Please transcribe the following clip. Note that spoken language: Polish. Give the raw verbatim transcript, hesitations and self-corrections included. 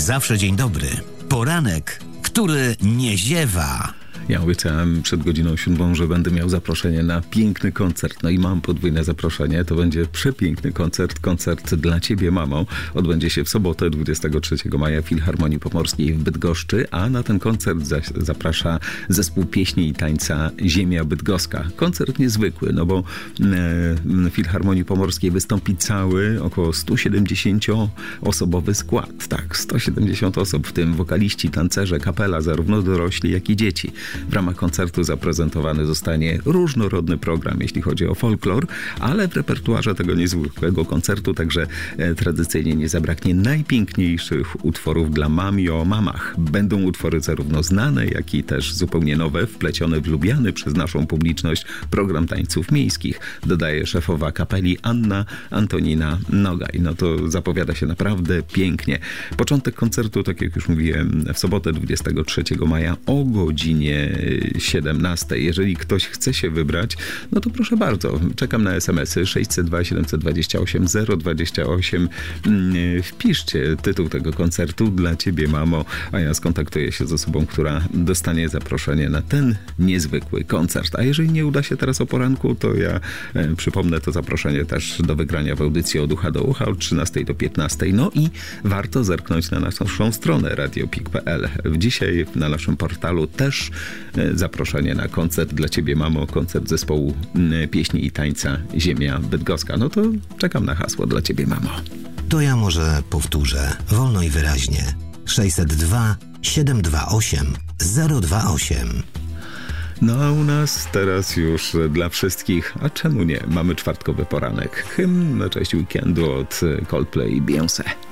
zawsze dzień dobry. Poranek, który nie ziewa. Ja obiecałem przed godziną siódmą, że będę miał zaproszenie na piękny koncert. No i mam podwójne zaproszenie. To będzie przepiękny koncert. Koncert dla Ciebie, mamo. Odbędzie się w sobotę, dwudziestego trzeciego maja w Filharmonii Pomorskiej w Bydgoszczy, a na ten koncert zaprasza zespół pieśni i tańca Ziemia Bydgoska. Koncert niezwykły, no bo w Filharmonii Pomorskiej wystąpi cały, około sto siedemdziesięcioosobowy skład. Tak, sto siedemdziesiąt osób, w tym wokaliści, tancerze, kapela, zarówno dorośli, jak i dzieci. W ramach koncertu zaprezentowany zostanie różnorodny program, jeśli chodzi o folklor, ale w repertuarze tego niezwykłego koncertu także e, tradycyjnie nie zabraknie najpiękniejszych utworów dla mami o mamach. Będą utwory zarówno znane, jak i też zupełnie nowe, wplecione w lubiany przez naszą publiczność program tańców miejskich, dodaje szefowa kapeli Anna Antonina Nogaj. No to zapowiada się naprawdę pięknie. Początek koncertu, tak jak już mówiłem, w sobotę dwudziestego trzeciego maja o godzinie siedemnastej. Jeżeli ktoś chce się wybrać, no to proszę bardzo. Czekam na es em esy sześćset dwa siedemset dwadzieścia osiem zero dwadzieścia osiem. Wpiszcie tytuł tego koncertu dla Ciebie, mamo, a ja skontaktuję się z osobą, która dostanie zaproszenie na ten niezwykły koncert. A jeżeli nie uda się teraz o poranku, to ja e, przypomnę to zaproszenie też do wygrania w audycji Od ucha do ucha od trzynastej do piętnastej. No i warto zerknąć na naszą stronę radio pik kropka pe el. Dzisiaj na naszym portalu też zaproszenie na koncert dla Ciebie, mamo, koncert zespołu pieśni i tańca Ziemia Bydgoska. No to czekam na hasło dla Ciebie, mamo. To ja może powtórzę, wolno i wyraźnie. sześćset dwa siedemset dwadzieścia osiem zero dwadzieścia osiem. No a u nas teraz już dla wszystkich, a czemu nie, mamy czwartkowy poranek. Hymn na cześć weekendu od Coldplay i Beyoncé.